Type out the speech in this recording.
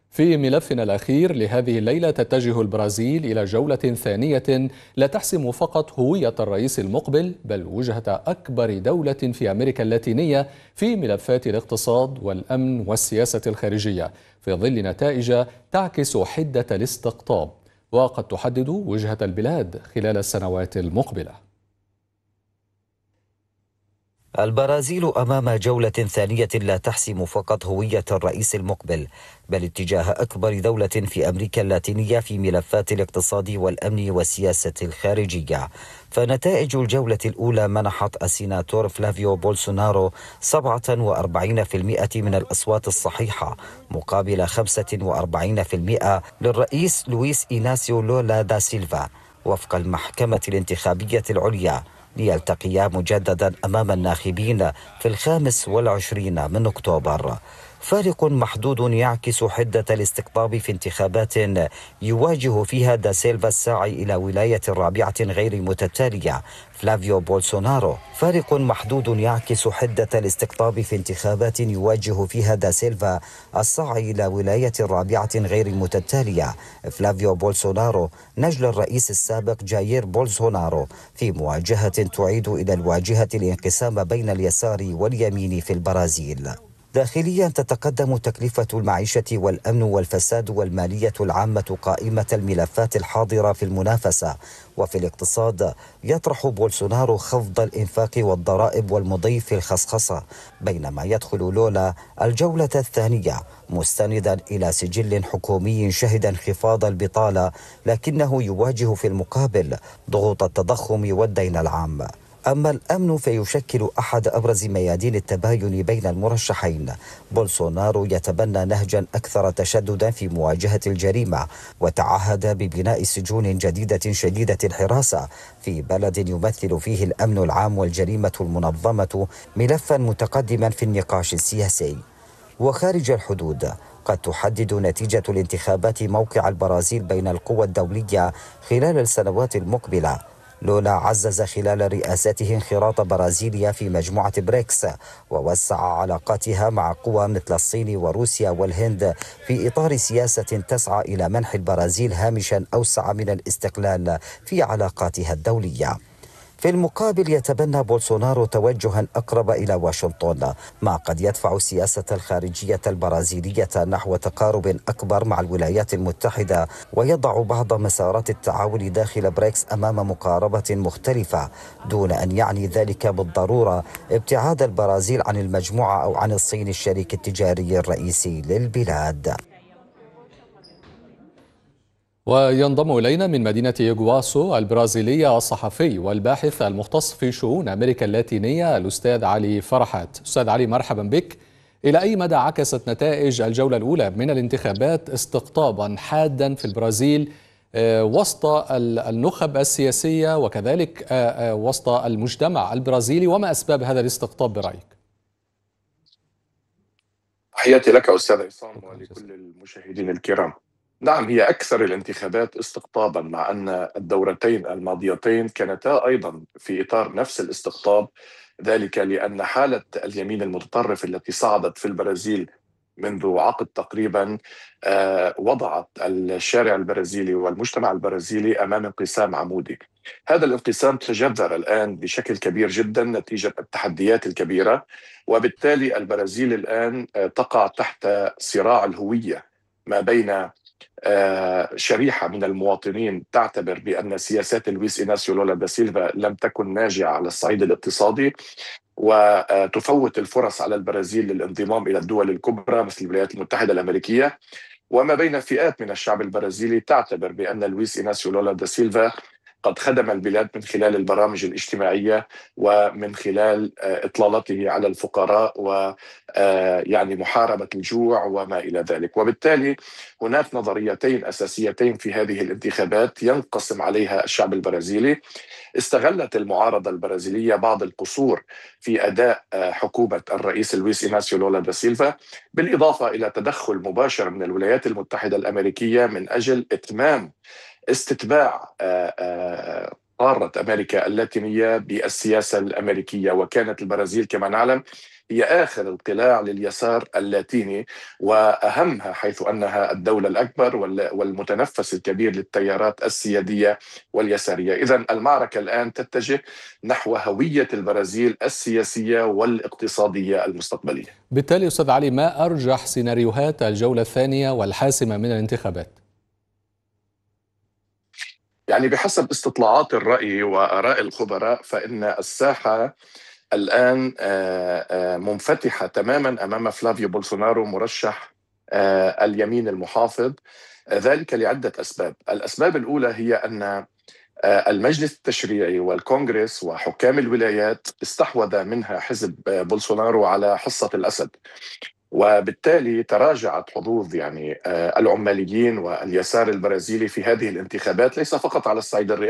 في ملفنا الأخير لهذه الليلة تتجه البرازيل إلى جولة ثانية لا تحسم فقط هوية الرئيس المقبل بل وجهة أكبر دولة في أمريكا اللاتينية في ملفات الاقتصاد والأمن والسياسة الخارجية، في ظل نتائج تعكس حدة الاستقطاب وقد تحدد وجهة البلاد خلال السنوات المقبلة. البرازيل أمام جولة ثانية لا تحسم فقط هوية الرئيس المقبل بل اتجاه أكبر دولة في أمريكا اللاتينية في ملفات الاقتصاد والأمن والسياسة الخارجية. فنتائج الجولة الأولى منحت السيناتور فلافيو بولسونارو 47% من الأصوات الصحيحة مقابل 45% للرئيس لويس إيناسيو لولا دا سيلفا وفق المحكمة الانتخابية العليا، ليلتقيا مجددا أمام الناخبين في 25 من أكتوبر. فارق محدود يعكس حدة الاستقطاب في انتخابات يواجه فيها دا سيلفا الساعي إلى ولاية رابعة غير متتالية فلافيو بولسونارو. فارق محدود يعكس حدة الاستقطاب في انتخابات يواجه فيها دا سيلفا السعي إلى ولاية رابعة غير متتالية فلافيو بولسونارو نجل الرئيس السابق جاير بولسونارو في مواجهة تعيد إلى الواجهة الانقسام بين اليسار واليمين في البرازيل. داخليا تتقدم تكلفة المعيشة والأمن والفساد والمالية العامة قائمة الملفات الحاضرة في المنافسة، وفي الاقتصاد يطرح بولسونارو خفض الإنفاق والضرائب والمضي في الخصخصة، بينما يدخل لولا الجولة الثانية مستندا إلى سجل حكومي شهد انخفاض البطالة لكنه يواجه في المقابل ضغوط التضخم والدين العام. أما الأمن فيشكل أحد أبرز ميادين التباين بين المرشحين. بولسونارو يتبنى نهجا أكثر تشددا في مواجهة الجريمة وتعهد ببناء سجون جديدة شديدة الحراسة في بلد يمثل فيه الأمن العام والجريمة المنظمة ملفا متقدما في النقاش السياسي. وخارج الحدود قد تحدد نتيجة الانتخابات موقع البرازيل بين القوى الدولية خلال السنوات المقبلة. لولا عزز خلال رئاسته انخراط برازيليا في مجموعة بريكس ووسع علاقاتها مع قوى مثل الصين وروسيا والهند في إطار سياسة تسعى إلى منح البرازيل هامشا أوسع من الاستقلال في علاقاتها الدولية. في المقابل يتبنى بولسونارو توجها أقرب إلى واشنطن، ما قد يدفع السياسة الخارجية البرازيلية نحو تقارب أكبر مع الولايات المتحدة ويضع بعض مسارات التعاون داخل بريكس أمام مقاربة مختلفة، دون أن يعني ذلك بالضرورة ابتعاد البرازيل عن المجموعة أو عن الصين الشريك التجاري الرئيسي للبلاد. وينضم إلينا من مدينة إيغواسو البرازيلية الصحفي والباحث المختص في شؤون أمريكا اللاتينية الأستاذ علي فرحات. أستاذ علي، مرحبا بك. إلى أي مدى عكست نتائج الجولة الأولى من الانتخابات استقطابا حادا في البرازيل وسط النخب السياسية وكذلك وسط المجتمع البرازيلي، وما أسباب هذا الاستقطاب برأيك؟ تحياتي لك أستاذ عصام ولكل المشاهدين الكرام. نعم، هي أكثر الانتخابات استقطابا، مع أن الدورتين الماضيتين كانتا أيضا في إطار نفس الاستقطاب، ذلك لأن حالة اليمين المتطرف التي صعدت في البرازيل منذ عقد تقريبا وضعت الشارع البرازيلي والمجتمع البرازيلي أمام انقسام عمودي. هذا الانقسام تجذر الآن بشكل كبير جدا نتيجة التحديات الكبيرة، وبالتالي البرازيل الآن تقع تحت صراع الهوية ما بين شريحة من المواطنين تعتبر بأن سياسات لويس إناسيو لولا دا سيلفا لم تكن ناجعة على الصعيد الاقتصادي وتفوت الفرص على البرازيل للانضمام إلى الدول الكبرى مثل الولايات المتحدة الأمريكية، وما بين فئات من الشعب البرازيلي تعتبر بأن لويس إناسيو لولا دا سيلفا قد خدم البلاد من خلال البرامج الاجتماعية ومن خلال إطلالته على الفقراء ويعني محاربة الجوع وما إلى ذلك. وبالتالي هناك نظريتين أساسيتين في هذه الانتخابات ينقسم عليها الشعب البرازيلي. استغلت المعارضة البرازيلية بعض القصور في أداء حكومة الرئيس لويس إناسيو لولا دا سيلفا، بالإضافة إلى تدخل مباشر من الولايات المتحدة الأمريكية من أجل إتمام استتباع قارة أمريكا اللاتينية بالسياسة الأمريكية. وكانت البرازيل كما نعلم هي آخر القلاع لليسار اللاتيني، وأهمها حيث أنها الدولة الأكبر والمتنفس الكبير للتيارات السيادية واليسارية. إذن المعركة الآن تتجه نحو هوية البرازيل السياسية والاقتصادية المستقبلية. بالتالي أستاذ علي، ما أرجح سيناريوهات الجولة الثانية والحاسمة من الانتخابات؟ يعني بحسب استطلاعات الرأي وآراء الخبراء فإن الساحة الآن منفتحة تماما أمام فلافيو بولسونارو مرشح اليمين المحافظ. ذلك لعدة أسباب. الأسباب الأولى هي أن المجلس التشريعي والكونغرس وحكام الولايات استحوذ منها حزب بولسونارو على حصة الأسد، وبالتالي تراجعت حظوظ يعني العماليين واليسار البرازيلي في هذه الانتخابات، ليس فقط على الصعيد الرئاسي